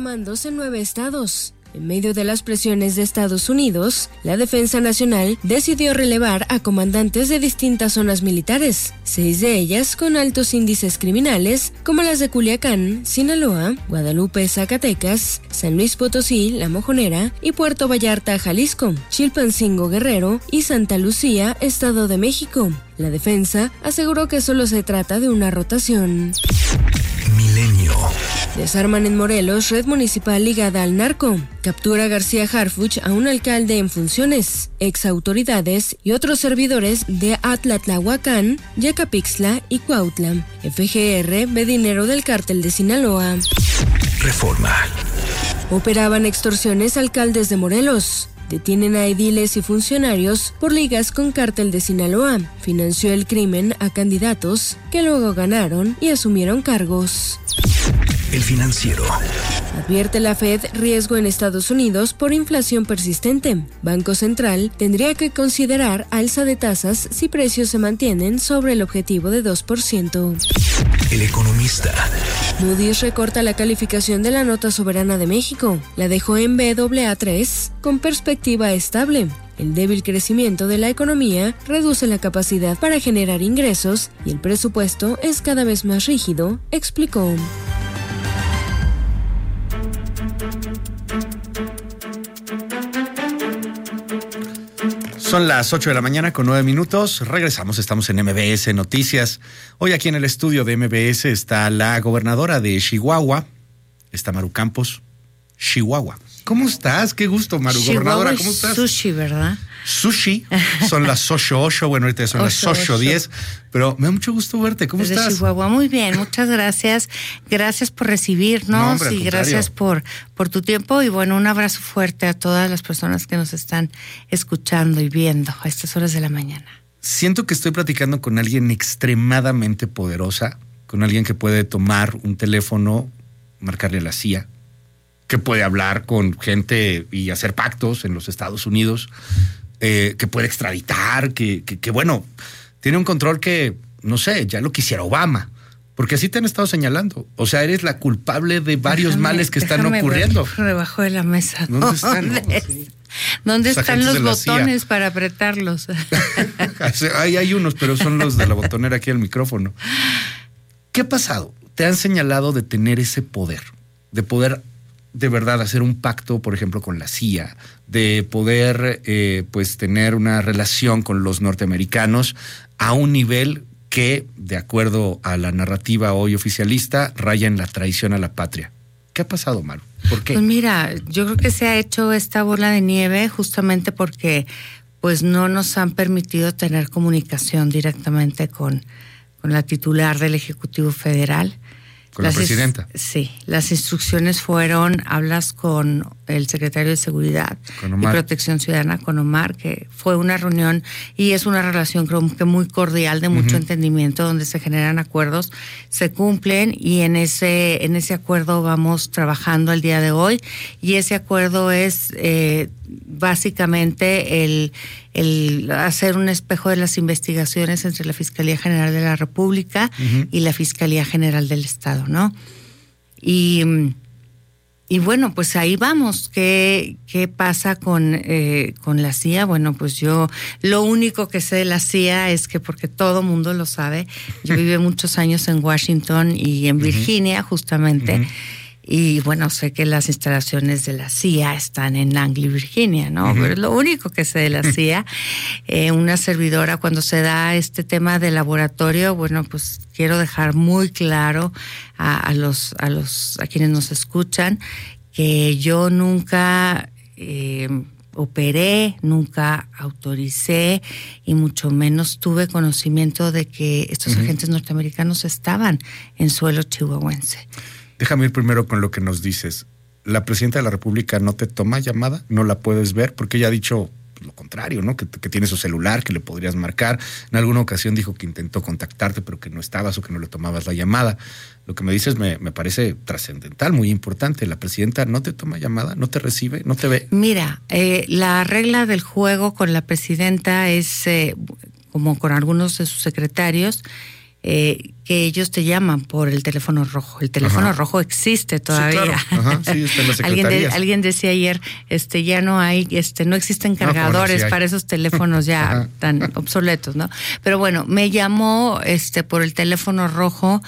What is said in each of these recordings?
comandos en 9 estados. En medio de las presiones de Estados Unidos, la Defensa Nacional decidió relevar a comandantes de distintas zonas militares, 6 de ellas con altos índices criminales, como las de Culiacán, Sinaloa, Guadalupe, Zacatecas, San Luis Potosí, La Mojonera y Puerto Vallarta, Jalisco, Chilpancingo, Guerrero y Santa Lucía, Estado de México. La defensa aseguró que solo se trata de una rotación. Milenio. Desarman en Morelos red municipal ligada al narco. Captura García Harfuch a un alcalde en funciones, exautoridades y otros servidores de Atlatlahuacán, Yacapixtla y Cuautla. FGR ve dinero del cártel de Sinaloa. Reforma. Operaban extorsiones alcaldes de Morelos. Detienen a ediles y funcionarios por ligas con cártel de Sinaloa. Financió el crimen a candidatos que luego ganaron y asumieron cargos. El Financiero. Advierte la Fed riesgo en Estados Unidos por inflación persistente. Banco Central tendría que considerar alza de tasas si precios se mantienen sobre el objetivo de 2%. El Economista. Moody's recorta la calificación de la nota soberana de México. La dejó en Baa3 con perspectiva estable. El débil crecimiento de la economía reduce la capacidad para generar ingresos y el presupuesto es cada vez más rígido, explicó. Son las 8 de la mañana con 9 minutos. Regresamos, estamos en MBS Noticias. Hoy aquí en el estudio de MBS está la gobernadora de Chihuahua, está Maru Campos. Chihuahua. ¿Cómo estás? Qué gusto, Maru. Chihuahua, gobernadora, ¿cómo estás? Sushi, ¿verdad? Sushi, son las 8:08, bueno, ahorita son las 8:10, pero me da mucho gusto verte. ¿Cómo Desde estás? Chihuahua, muy bien, muchas gracias. Gracias por recibirnos No, hombre, y gracias por tu tiempo. Y bueno, un abrazo fuerte a todas las personas que nos están escuchando y viendo a estas horas de la mañana. Siento que estoy platicando con alguien extremadamente poderosa, con alguien que puede tomar un teléfono, marcarle a la CIA, que puede hablar con gente y hacer pactos en los Estados Unidos, que puede extraditar, que bueno, tiene un control que, no sé, ya lo quisiera Obama, porque así te han estado señalando. O sea, eres la culpable de varios males que están ocurriendo. Ver debajo de la mesa. ¿Dónde están? ¿Dónde Los están agentes los de la botones CIA. para apretarlos? Hay unos, pero son los de la botonera aquí del micrófono. ¿Qué ha pasado? Te han señalado de tener ese poder, de poder de verdad hacer un pacto, por ejemplo, con la CIA, de poder pues tener una relación con los norteamericanos a un nivel que, de acuerdo a la narrativa hoy oficialista, raya en la traición a la patria. ¿Qué ha pasado, Maru? ¿Por qué? Pues mira, yo creo que se ha hecho esta bola de nieve justamente porque pues no nos han permitido tener comunicación directamente con la titular del Ejecutivo Federal. ¿Con la presidenta? Sí, las instrucciones fueron, hablas con el secretario de Seguridad y Protección Ciudadana, con Omar, que fue una reunión y es una relación creo que muy cordial, de mucho entendimiento, donde se generan acuerdos, se cumplen y en ese acuerdo vamos trabajando el día de hoy, y ese acuerdo es básicamente el hacer un espejo de las investigaciones entre la Fiscalía General de la República y la Fiscalía General del Estado, ¿no? Y bueno, pues ahí vamos. ¿Qué pasa con la CIA? Bueno, pues yo lo único que sé de la CIA es que, porque todo mundo lo sabe, yo viví muchos años en Washington y en Virginia, justamente. Y bueno, sé que las instalaciones de la CIA están en Langley, Virginia, ¿no? Pero es lo único que sé de la CIA. Una servidora, cuando se da este tema de laboratorio, bueno, pues quiero dejar muy claro a quienes nos escuchan que yo nunca operé, nunca autoricé y mucho menos tuve conocimiento de que estos agentes norteamericanos estaban en suelo chihuahuense. Déjame ir primero con lo que nos dices. ¿La presidenta de la República no te toma llamada? ¿No la puedes ver? Porque ella ha dicho lo contrario, ¿no? Que tiene su celular, que le podrías marcar. En alguna ocasión dijo que intentó contactarte, pero que no estabas o que no le tomabas la llamada. Lo que me dices me parece trascendental, muy importante. ¿La presidenta no te toma llamada? ¿No te recibe? ¿No te ve? Mira, la regla del juego con la presidenta es, como con algunos de sus secretarios, que ellos te llaman por el teléfono rojo. El teléfono rojo existe todavía. Sí, claro. Ajá, sí, está en las secretarías. Alguien decía ayer, ya no hay, no existen cargadores para esos teléfonos ya tan obsoletos, ¿no? Pero bueno, me llamó por el teléfono rojo,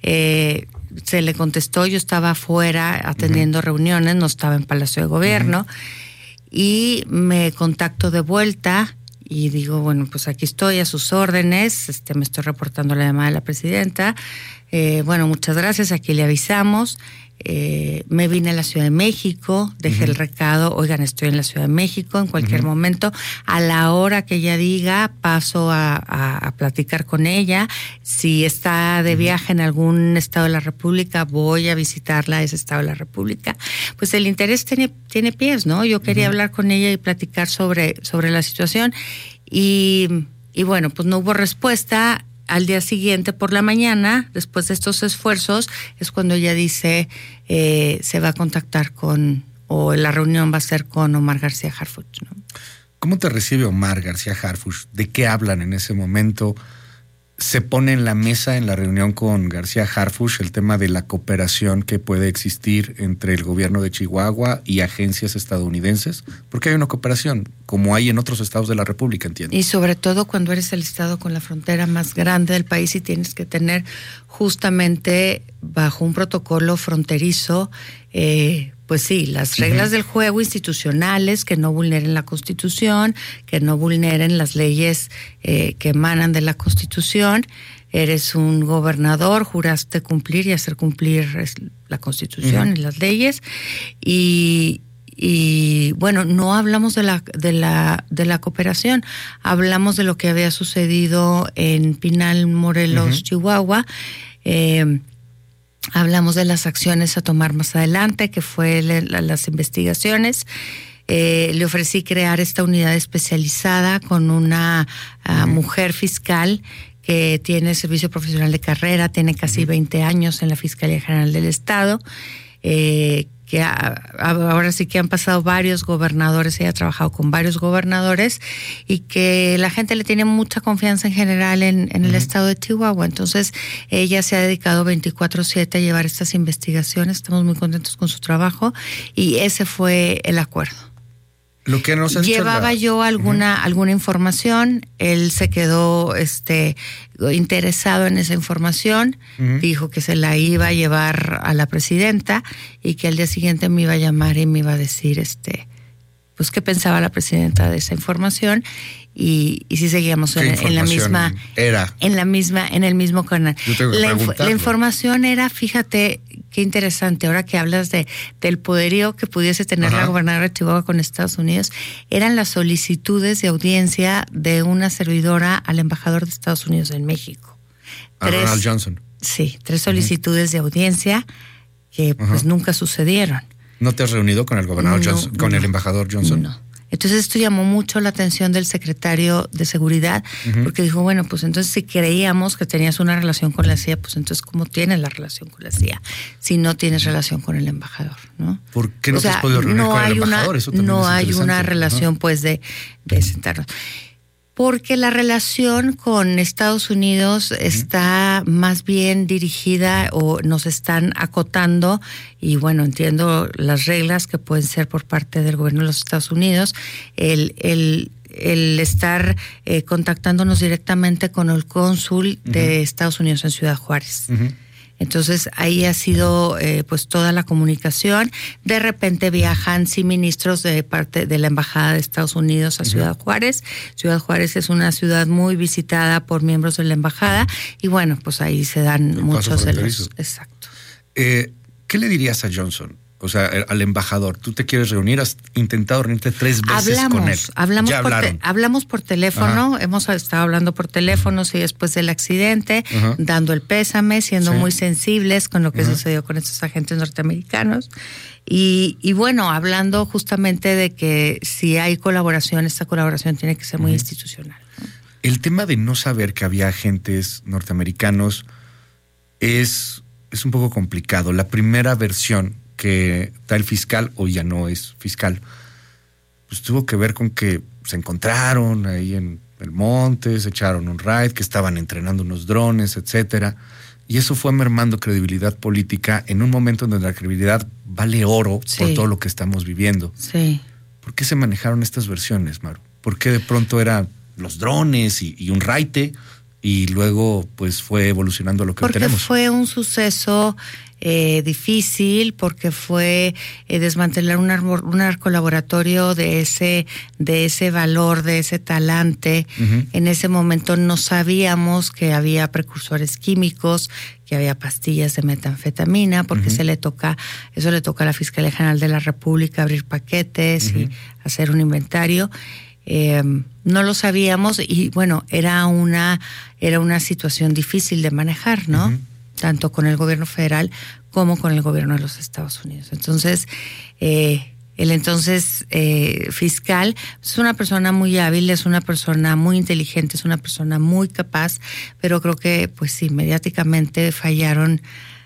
se le contestó, yo estaba afuera atendiendo reuniones, no estaba en Palacio de Gobierno, y me contacto de vuelta y digo, bueno, pues aquí estoy a sus órdenes, me estoy reportando la llamada de la presidenta, bueno, muchas gracias, aquí le avisamos. Me vine a la Ciudad de México, dejé el recado, oigan, estoy en la Ciudad de México, en cualquier momento, a la hora que ella diga, paso a platicar con ella. Si está de viaje en algún estado de la República, voy a visitarla a ese estado de la República. Pues el interés tiene pies, ¿no? Yo quería hablar con ella y platicar sobre la situación y bueno, pues no hubo respuesta. Al día siguiente, por la mañana, después de estos esfuerzos, es cuando ella dice se va a contactar o la reunión va a ser con Omar García Harfuch, ¿no? ¿Cómo te recibe Omar García Harfuch? ¿De qué hablan en ese momento? ¿Se pone en la mesa en la reunión con García Harfuch el tema de la cooperación que puede existir entre el gobierno de Chihuahua y agencias estadounidenses? Porque hay una cooperación, como hay en otros estados de la República, entiendo. Y sobre todo cuando eres el estado con la frontera más grande del país y tienes que tener justamente bajo un protocolo fronterizo, pues sí, las reglas del juego institucionales, que no vulneren la Constitución, que no vulneren las leyes que emanan de la Constitución. Eres un gobernador, juraste cumplir y hacer cumplir la Constitución y las leyes. Y bueno, no hablamos de la cooperación, hablamos de lo que había sucedido en Pinal, Morelos, Chihuahua. Hablamos de las acciones a tomar más adelante, que fue las investigaciones. Le ofrecí crear esta unidad especializada con una mujer fiscal que tiene servicio profesional de carrera, tiene casi 20 años en la Fiscalía General del Estado, que ahora sí que han pasado varios gobernadores, ella ha trabajado con varios gobernadores y que la gente le tiene mucha confianza en general en el estado de Chihuahua. Entonces ella se ha dedicado 24/7 a llevar estas investigaciones, estamos muy contentos con su trabajo y ese fue el acuerdo. Lo que nos llevaba yo alguna información, él se quedó interesado en esa información, dijo que se la iba a llevar a la presidenta y que al día siguiente me iba a llamar y me iba a decir pues qué pensaba la presidenta de esa información y si seguíamos en la misma en el mismo canal. La información era, fíjate qué interesante, ahora que hablas del poderío que pudiese tener la gobernadora de Chihuahua con Estados Unidos, eran las solicitudes de audiencia de una servidora al embajador de Estados Unidos en México. Ronald Johnson. Sí, 3 solicitudes de audiencia que pues nunca sucedieron. ¿No te has reunido con el gobernador Johnson, con el embajador Johnson? No. Entonces esto llamó mucho la atención del secretario de Seguridad, porque dijo, bueno, pues entonces si creíamos que tenías una relación con la CIA, pues entonces ¿cómo tienes la relación con la CIA si no tienes relación con el embajador, ¿no? ¿Por qué no te has podido reunir con el embajador? Eso también no hay una relación pues de sentarnos. Porque la relación con Estados Unidos está más bien dirigida o nos están acotando y bueno, entiendo las reglas que pueden ser por parte del gobierno de los Estados Unidos, el estar contactándonos directamente con el cónsul de Estados Unidos en Ciudad Juárez. Entonces ahí ha sido pues toda la comunicación. De repente viajan ministros de parte de la embajada de Estados Unidos a Ciudad Juárez. Ciudad Juárez es una ciudad muy visitada por miembros de la embajada y bueno, pues ahí se dan muchos de los. Exacto. ¿Qué le dirías a Johnson? O sea, al embajador, tú te quieres reunir, has intentado reunirte 3 veces con él. Hablamos por teléfono, hemos estado hablando por teléfono y después del accidente, dando el pésame, siendo muy sensibles con lo que sucedió con estos agentes norteamericanos. Y bueno, hablando justamente de que si hay colaboración, esta colaboración tiene que ser muy institucional, ¿no? El tema de no saber que había agentes norteamericanos es un poco complicado. La primera versión que da el fiscal, o ya no es fiscal, pues tuvo que ver con que se encontraron ahí en el monte, se echaron un raid, que estaban entrenando unos drones, etcétera. Y eso fue mermando credibilidad política en un momento en donde la credibilidad vale oro por todo lo que estamos viviendo. Sí. ¿Por qué se manejaron estas versiones, Maru? ¿Por qué de pronto eran los drones y un raite y luego pues fue evolucionando a lo que tenemos? Porque fue un suceso difícil, porque fue desmantelar un narcolaboratorio de ese valor, de ese talante. Uh-huh. En ese momento no sabíamos que había precursores químicos, que había pastillas de metanfetamina, porque eso le toca a la Fiscalía General de la República abrir paquetes y hacer un inventario. No lo sabíamos y bueno, era una situación difícil de manejar, ¿no? Uh-huh. Tanto con el gobierno federal como con el gobierno de los Estados Unidos. Entonces, el entonces fiscal es una persona muy hábil, es una persona muy inteligente, es una persona muy capaz, pero creo que pues sí, mediáticamente falló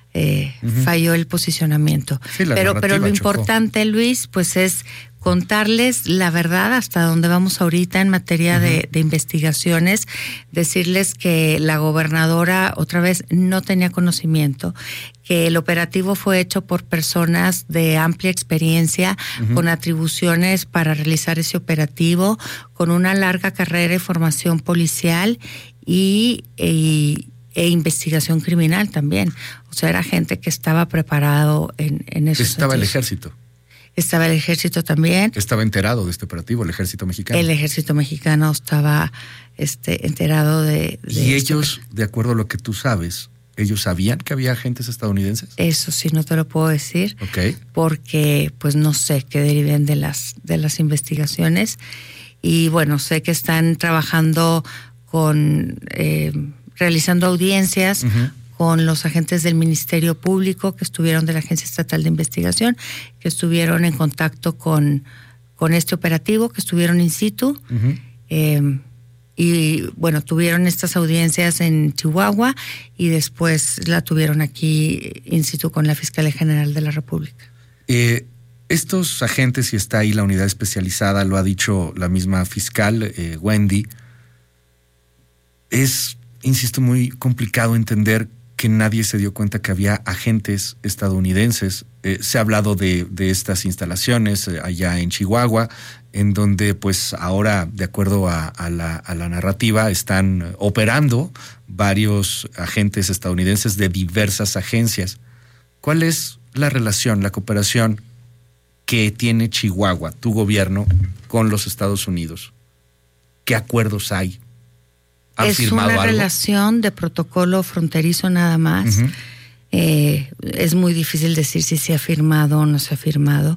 el posicionamiento. Sí, pero lo importante, Luis, pues es contarles la verdad hasta donde vamos ahorita en materia de investigaciones, decirles que la gobernadora otra vez no tenía conocimiento, que el operativo fue hecho por personas de amplia experiencia, con atribuciones para realizar ese operativo, con una larga carrera y formación policial e investigación criminal también. O sea, era gente que estaba preparado en eso. Estaba el ejército. Estaba el ejército también. Estaba enterado de este operativo, el ejército mexicano. El ejército mexicano estaba enterado de ¿Y ellos, de acuerdo a lo que tú sabes, ellos sabían que había agentes estadounidenses? Eso sí no te lo puedo decir. Okay. Porque pues no sé qué deriven de las investigaciones. Y bueno, sé que están trabajando realizando audiencias con los agentes del Ministerio Público que estuvieron de la Agencia Estatal de Investigación, que estuvieron en contacto con este operativo, que estuvieron in situ. Y bueno, tuvieron estas audiencias en Chihuahua y después la tuvieron aquí in situ con la Fiscalía General de la República. Estos agentes, y está ahí la unidad especializada, lo ha dicho la misma fiscal, Wendy, es, insisto, muy complicado entender que nadie se dio cuenta que había agentes estadounidenses. Se ha hablado de estas instalaciones allá en Chihuahua, en donde pues ahora, de acuerdo a la narrativa, están operando varios agentes estadounidenses de diversas agencias. ¿Cuál es la relación, la cooperación que tiene Chihuahua, tu gobierno, con los Estados Unidos? ¿Qué acuerdos hay? Es una relación de protocolo fronterizo nada más. Es muy difícil decir si se ha firmado o no se ha firmado.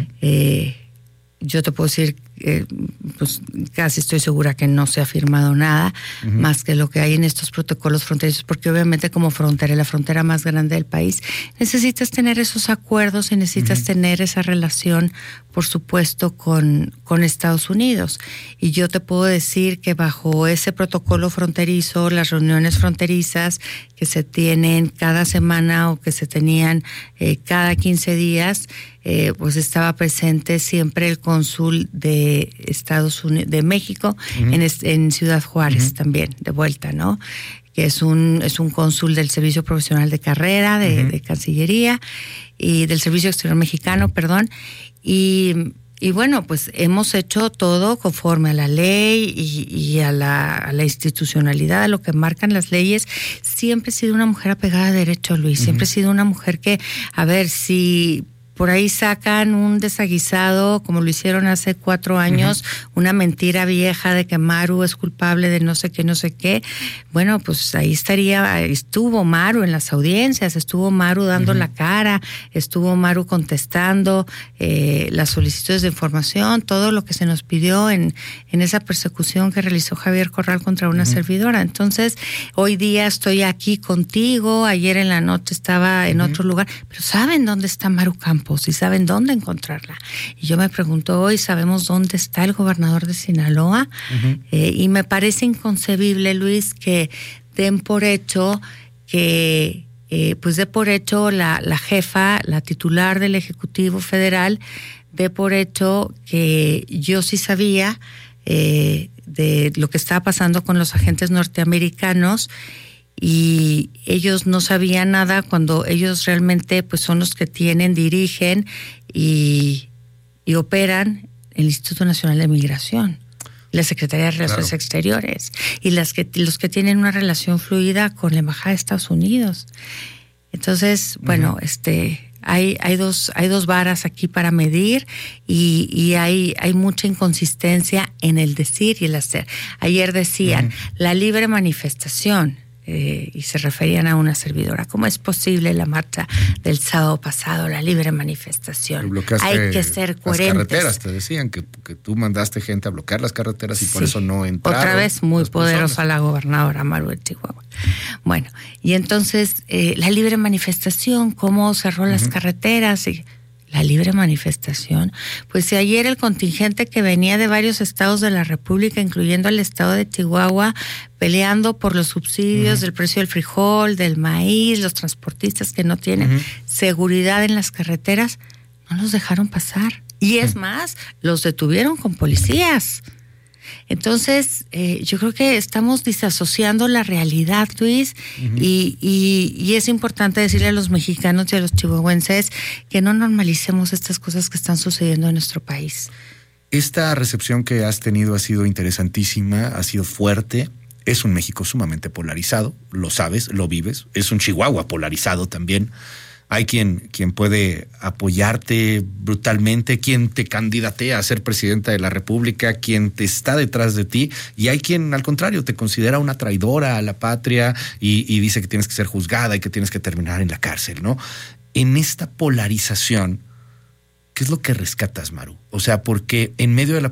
Yo te puedo decir, pues casi estoy segura que no se ha firmado nada más que lo que hay en estos protocolos fronterizos, porque obviamente como la frontera más grande del país, necesitas tener esos acuerdos y necesitas tener esa relación, por supuesto, con Estados Unidos. Y yo te puedo decir que bajo ese protocolo fronterizo, las reuniones fronterizas que se tienen cada semana o que se tenían cada 15 días, pues estaba presente siempre el cónsul de Estados Unidos, de México, en Ciudad Juárez también, de vuelta, ¿no? Que es un cónsul del Servicio Profesional de Carrera, de Cancillería, y del Servicio Exterior Mexicano, perdón. Y bueno, pues hemos hecho todo conforme a la ley y a la institucionalidad, a lo que marcan las leyes. Siempre he sido una mujer apegada a derecho, Luis. Siempre he sido una mujer que, a ver, si por ahí sacan un desaguisado, como lo hicieron hace 4 años, una mentira vieja de que Maru es culpable de no sé qué. Bueno, pues ahí estuvo Maru en las audiencias, estuvo Maru dando la cara, estuvo Maru contestando las solicitudes de información, todo lo que se nos pidió en esa persecución que realizó Javier Corral contra una servidora. Entonces, hoy día estoy aquí contigo, ayer en la noche estaba en otro lugar, pero ¿saben dónde está Maru Campos? Y saben dónde encontrarla. Y yo me pregunto hoy, ¿sabemos dónde está el gobernador de Sinaloa? Y me parece inconcebible, Luis, que den por hecho que, la jefa, la titular del Ejecutivo Federal, dé por hecho que yo sí sabía de lo que estaba pasando con los agentes norteamericanos, y ellos no sabían nada cuando ellos realmente pues son los que dirigen y operan el Instituto Nacional de Migración, la Secretaría de Relaciones Exteriores, y los que tienen una relación fluida con la Embajada de Estados Unidos. Entonces, bueno, hay dos varas aquí para medir, y hay mucha inconsistencia en el decir y el hacer. Ayer decían la libre manifestación, y se referían a una servidora. ¿Cómo es posible la marcha del sábado pasado, la libre manifestación? Hay que ser coherentes. Las carreteras, te decían que tú mandaste gente a bloquear las carreteras y por eso no entraron. Otra vez muy poderosa la gobernadora Maru de Chihuahua. Bueno, y entonces la libre manifestación, ¿cómo cerró las carreteras? Y la libre manifestación, pues si ayer el contingente que venía de varios estados de la República, incluyendo el estado de Chihuahua, peleando por los subsidios del precio del frijol, del maíz, los transportistas que no tienen seguridad en las carreteras, no los dejaron pasar. Y es más, los detuvieron con policías. Entonces, yo creo que estamos disasociando la realidad, Luis, y es importante decirle a los mexicanos y a los chihuahuenses que no normalicemos estas cosas que están sucediendo en nuestro país. Esta recepción que has tenido ha sido interesantísima, ha sido fuerte. Es un México sumamente polarizado, lo sabes, lo vives. Es un Chihuahua polarizado también. Hay quien puede apoyarte brutalmente, quien te candidatea a ser presidenta de la República, quien te está detrás de ti, y hay quien, al contrario, te considera una traidora a la patria y dice que tienes que ser juzgada y que tienes que terminar en la cárcel, ¿no? En esta polarización, ¿qué es lo que rescatas, Maru? O sea, porque en medio de la